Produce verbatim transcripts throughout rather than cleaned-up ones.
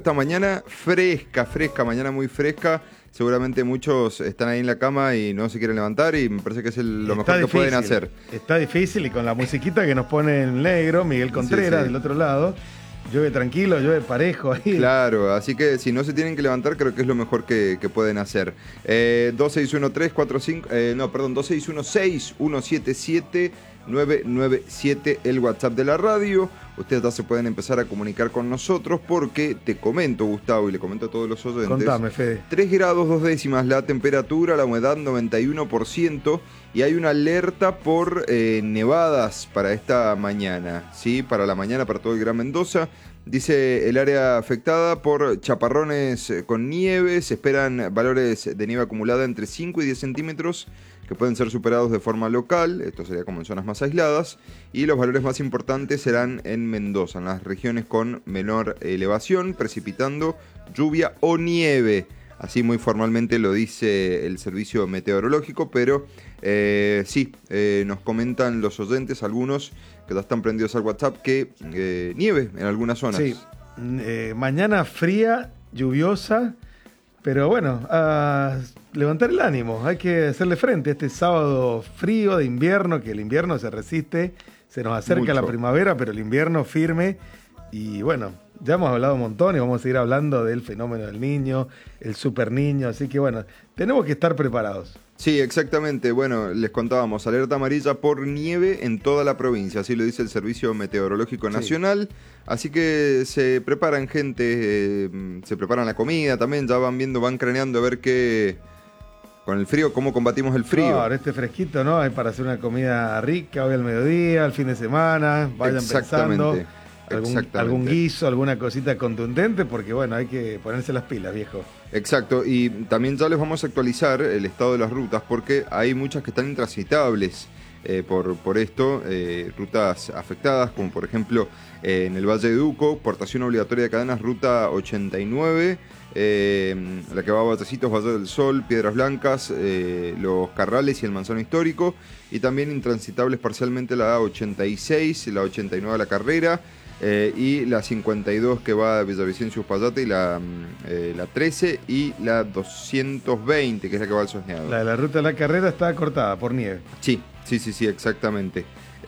esta mañana fresca, fresca, mañana muy fresca. Seguramente muchos están ahí en la cama y no se quieren levantar y me parece que es el, lo Está mejor difícil, que pueden hacer. Está difícil y con la musiquita que nos pone en negro, Miguel Contreras, sí, sí. del otro lado. Llueve tranquilo, llueve parejo ahí. Claro, así que si no se tienen que levantar, creo que es lo mejor que, que pueden hacer. Eh, dos seis uno tres cuatro cinco, eh, no, perdón, dos seis uno seis uno siete siete nueve nueve siete, el WhatsApp de la radio. Ustedes ya se pueden empezar a comunicar con nosotros porque te comento, Gustavo, y le comento a todos los oyentes. Contame, Fede. tres grados dos décimas la temperatura, la humedad noventa y uno por ciento y hay una alerta por eh, nevadas para esta mañana, ¿sí? Para la mañana, para todo el Gran Mendoza. Dice el área afectada por chaparrones con nieve, se esperan valores de nieve acumulada entre cinco y diez centímetros que pueden ser superados de forma local, esto sería como en zonas más aisladas, y los valores más importantes serán en Mendoza, en las regiones con menor elevación, precipitando lluvia o nieve. Así muy formalmente lo dice el servicio meteorológico, pero eh, sí, eh, nos comentan los oyentes, algunos que ya están prendidos al WhatsApp, que eh, nieve en algunas zonas. Sí, eh, mañana fría, lluviosa, pero bueno, a levantar el ánimo, hay que hacerle frente a este sábado frío de invierno, que el invierno se resiste, se nos acerca Mucho. la primavera, pero el invierno firme, y bueno, ya hemos hablado un montón y vamos a seguir hablando del fenómeno del niño, el super niño, así que bueno, tenemos que estar preparados. Sí, exactamente. Bueno, les contábamos, alerta amarilla por nieve en toda la provincia, así lo dice el Servicio Meteorológico Nacional. Sí. Así que se preparan gente, eh, se preparan la comida también, ya van viendo, van craneando a ver qué, con el frío, cómo combatimos el frío. Claro, este fresquito, ¿no? Hay para hacer una comida rica hoy al mediodía, al fin de semana, vayan pensando. Algún, algún guiso, alguna cosita contundente, porque bueno, hay que ponerse las pilas, viejo. Exacto, y también ya les vamos a actualizar el estado de las rutas, porque hay muchas que están intransitables eh, por, por esto, eh, rutas afectadas, como por ejemplo eh, en el Valle de Uco, portación obligatoria de cadenas, ruta ochenta y nueve, eh, la que va a Ballecitos, Valle del Sol, Piedras Blancas, eh, Los Carrales y el Manzano Histórico, y también intransitables parcialmente la ochenta y seis, la ochenta y nueve a La Carrera, Eh, y la cincuenta y dos que va a Villavicencio Uspallata, y la, eh, la trece y la doscientos veinte que es la que va al Sosneado. La de la ruta de La Carrera está cortada por nieve. Sí, sí, sí, sí, exactamente.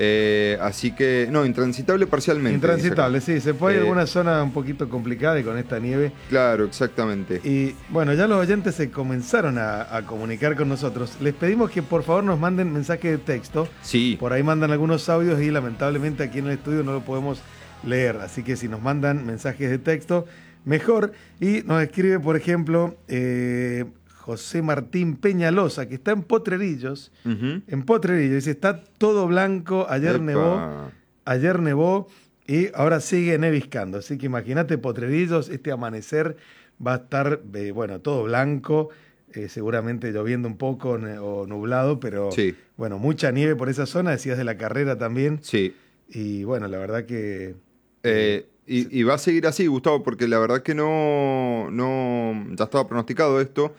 Eh, así que, no, intransitable parcialmente. Intransitable, sí, se puede ir eh, alguna zona un poquito complicada y con esta nieve. Claro, exactamente. Y bueno, ya los oyentes se comenzaron a, a comunicar con nosotros. Les pedimos que por favor nos manden mensajes de texto. Sí. Por ahí mandan algunos audios y lamentablemente aquí en el estudio no lo podemos leer, así que si nos mandan mensajes de texto, mejor. Y nos escribe, por ejemplo, eh, José Martín Peñalosa, que está en Potrerillos, uh-huh. en Potrerillos, dice, está todo blanco, ayer Epa. nevó, ayer nevó y ahora sigue neviscando, así que imagínate Potrerillos, este amanecer va a estar, eh, bueno, todo blanco, eh, seguramente lloviendo un poco o nublado, pero sí. bueno, mucha nieve por esa zona, decías de La Carrera también. Sí. Y bueno, la verdad que... Eh, y, y va a seguir así, Gustavo, porque la verdad que no, no... Ya estaba pronosticado esto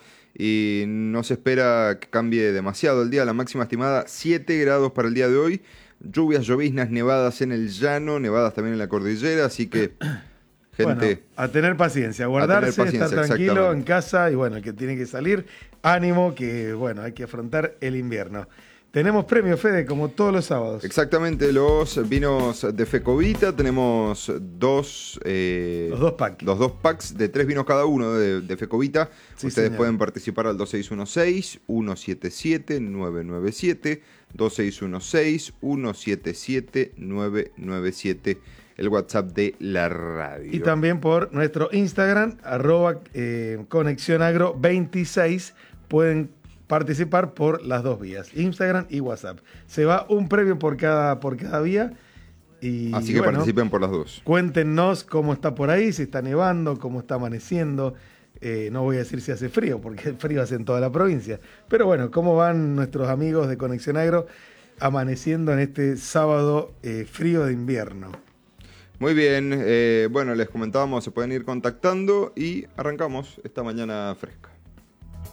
y no se espera que cambie demasiado el día. La máxima estimada, siete grados para el día de hoy. Lluvias, lloviznas, nevadas en el llano, nevadas también en la cordillera, así que... Gente, bueno, a tener paciencia, a guardarse, a paciencia, estar tranquilo en casa y bueno, el que tiene que salir, ánimo, que bueno, hay que afrontar el invierno. Tenemos premio, Fede, como todos los sábados. Exactamente, los vinos de Fecovita. Tenemos dos... Eh, los dos packs. Los dos packs de tres vinos cada uno de, de Fecovita. Sí, Ustedes señor. pueden participar al dos seis uno seis uno siete siete nueve nueve siete, dos seis uno seis uno siete siete nueve nueve siete, el WhatsApp de la radio. Y también por nuestro Instagram, arroba eh, Conexión Agro veintiséis, pueden participar por las dos vías, Instagram y WhatsApp. Se va un premio por cada, por cada vía. Y, Así que bueno, participen por las dos. Cuéntenos cómo está por ahí, si está nevando, cómo está amaneciendo. Eh, no voy a decir si hace frío, porque el frío hace en toda la provincia. Pero bueno, cómo van nuestros amigos de Conexión Agro amaneciendo en este sábado eh, frío de invierno. Muy bien, eh, bueno, les comentábamos, se pueden ir contactando y arrancamos esta mañana fresca.